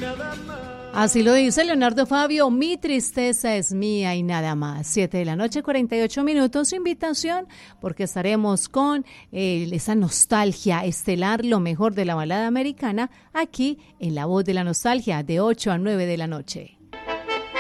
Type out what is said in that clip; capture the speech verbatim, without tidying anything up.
Así lo dice Leonardo Fabio, mi tristeza es mía y nada más. Siete de la noche, cuarenta y ocho minutos, invitación, porque estaremos con eh, esa nostalgia estelar, lo mejor de la balada americana, aquí en La Voz de la Nostalgia, de ocho a nueve de la noche.